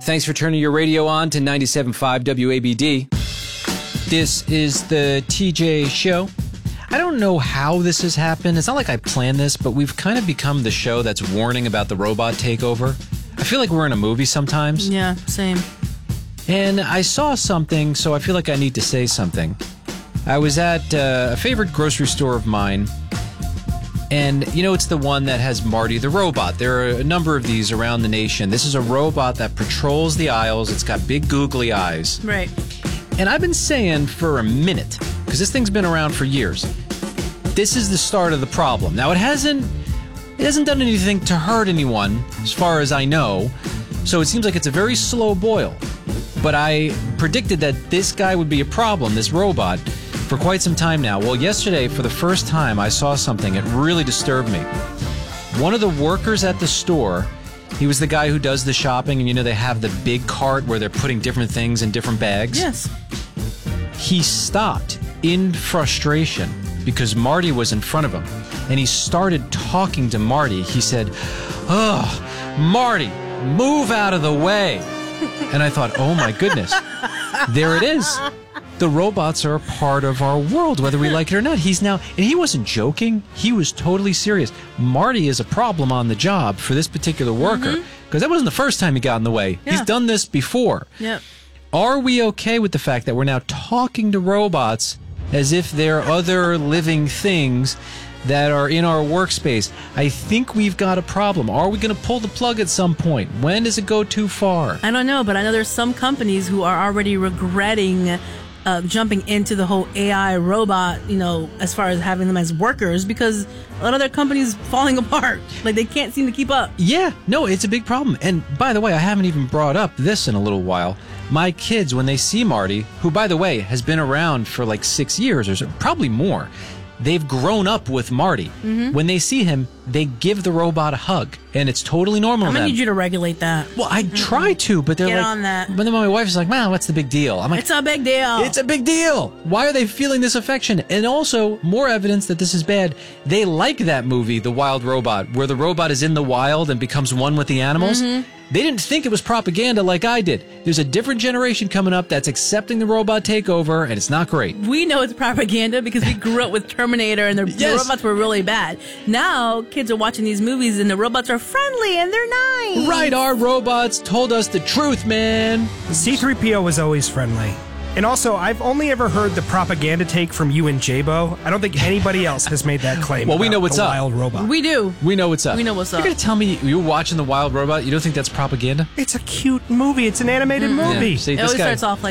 Thanks for turning your radio on to 97.5 WABD. This is the TJ Show. I don't know how this has happened. It's not like I planned this, but we've kind of become the show that's warning about the robot takeover. I feel like we're in a movie sometimes. Yeah, same. And I saw something, so I feel like I need to say something. I was at a favorite grocery store of mine, and you know, it's the one that has Marty the robot. There are a number of these around the nation. This is a robot that patrols the aisles. It's got big googly eyes. Right. And I've been saying for a minute, because this thing's been around for years, this is the start of the problem. Now, it hasn't done anything to hurt anyone, as far as I know, so it seems like it's a very slow boil. But I predicted that this guy would be a problem, this robot, for quite some time now. Well, yesterday, for the first time, I saw something that really disturbed me. One of the workers at the store, he was the guy who does the shopping, and you know they have the big cart where they're putting different things in different bags? Yes. He stopped in frustration because Marty was in front of him, and he started talking to Marty. He said, "Ugh, Marty, move out of the way." And I thought, oh my goodness, there it is. The robots are a part of our world, whether we like it or not. And he wasn't joking. He was totally serious. Marty is a problem on the job for this particular worker, because that wasn't the first time he got in the way. Yeah. He's done this before. Yep. Are we okay with the fact that we're now talking to robots as if they're other living things that are in our workspace? I think we've got a problem. Are we going to pull the plug at some point? When does it go too far? I don't know, but I know there's some companies who are already regretting jumping into the whole AI robot, as far as having them as workers, because a lot of their companies falling apart. Like, they can't seem to keep up. Yeah, no, it's a big problem. And by the way, I haven't even brought up this in a little while. My kids, when they see Marty, who, by the way, has been around for like 6 years or so, probably more, they've grown up with Marty. When they see him, they give the robot a hug, and it's totally normal. I'm to gonna them. need you to regulate that. Well, I try to, but they're Get like, on that. But then my wife's like, "Man, what's the big deal?" I'm like, It's a big deal. It's a big deal. Why are they feeling this affection? And also, more evidence that this is bad. They like that movie, The Wild Robot, where the robot is in the wild and becomes one with the animals. They didn't think it was propaganda like I did. There's a different generation coming up that's accepting the robot takeover, and it's not great. We know it's propaganda because we grew up with Terminator, and the robots were really bad. Now, kids are watching these movies, and the robots are friendly, and they're nice. Right, our robots told us the truth, man. C-3PO was always friendly. And also, I've only ever heard the propaganda take from you and J-Bo. I don't think anybody else has made that claim. Well, we know about what's the up. Wild Robot. We do. We know what's up. We know what's up. You're going to tell me you were watching The Wild Robot? You don't think that's propaganda? It's a cute movie. It's an animated movie. Yeah, see, It this always guy, starts off like